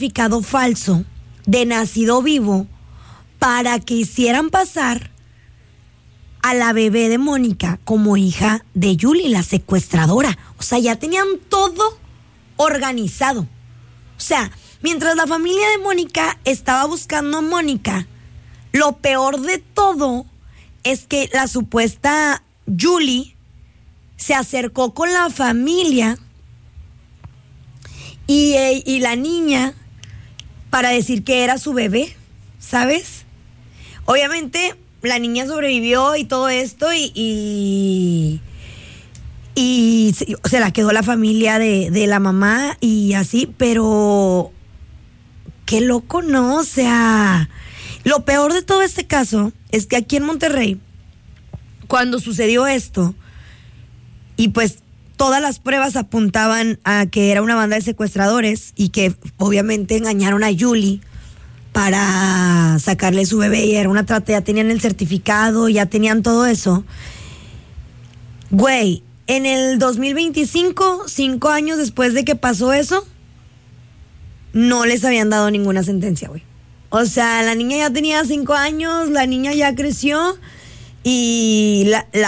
certificado falso de nacido vivo para que hicieran pasar a la bebé de Mónica como hija de Yuli, la secuestradora. O sea, ya tenían todo organizado. O sea, mientras la familia de Mónica estaba buscando a Mónica, lo peor de todo es que la supuesta Yuli se acercó con la familia y la niña para decir que era su bebé, ¿sabes? Obviamente la niña sobrevivió y todo esto y se la quedó la familia de la mamá y así, pero qué loco, ¿no? O sea, lo peor de todo este caso es que aquí en Monterrey, cuando sucedió esto, y pues todas las pruebas apuntaban a que era una banda de secuestradores y que obviamente engañaron a Yuli para sacarle su bebé y era una trata, ya tenían el certificado, ya tenían todo eso. Güey, en el 2025, 5 años después de que pasó eso, no les habían dado ninguna sentencia, güey. O sea, la niña ya tenía 5 años, la niña ya creció y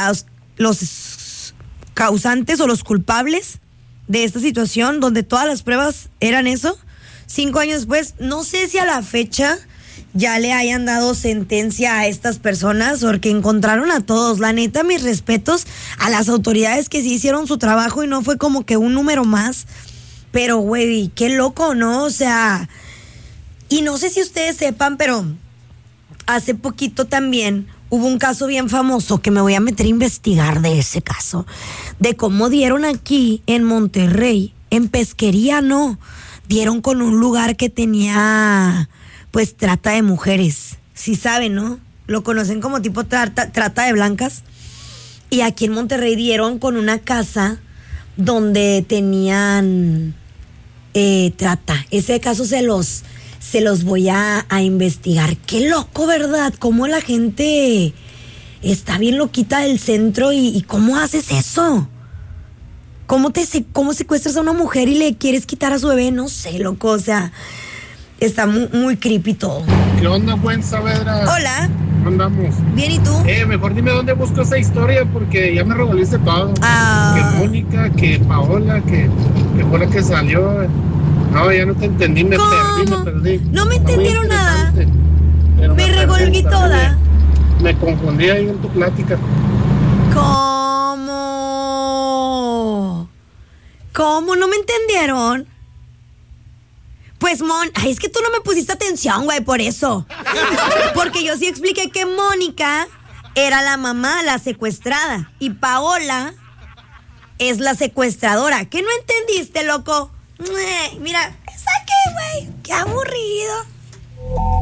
los causantes o los culpables de esta situación, donde todas las pruebas eran eso, 5 años después, no sé si a la fecha ya le hayan dado sentencia a estas personas, porque encontraron a todos. La neta, mis respetos a las autoridades que sí hicieron su trabajo y no fue como que un número más. Pero, güey, qué loco, ¿no? O sea, y no sé si ustedes sepan, pero hace poquito también hubo un caso bien famoso que me voy a meter a investigar de ese caso, de cómo dieron aquí en Monterrey, en Pesquería, no, dieron con un lugar que tenía, pues, trata de mujeres. Sí saben, ¿no? Lo conocen como tipo trata de blancas. Y aquí en Monterrey dieron con una casa donde tenían trata. Ese caso se los voy a investigar. Qué loco, ¿verdad? Cómo la gente está bien loquita del centro y cómo haces eso. ¿Cómo secuestras a una mujer y le quieres quitar a su bebé? No sé, loco, o sea, está muy, muy creepy todo. ¿Qué onda, buen Saavedra? Hola. ¿Cómo andamos? Bien, ¿y tú? Mejor dime dónde busco esa historia porque ya me revolviste todo. Que Mónica, que Paola, que fue la que salió. No, ya no te entendí, me perdí. No me entendieron nada. Me revolví toda. Me confundí ahí en tu plática. ¿Cómo? ¿No me entendieron? Pues, ay, es que tú no me pusiste atención, güey, por eso. Porque yo sí expliqué que Mónica era la mamá, la secuestrada, y Paola es la secuestradora. ¿Qué no entendiste, loco? Mira, saqué, güey, qué aburrido.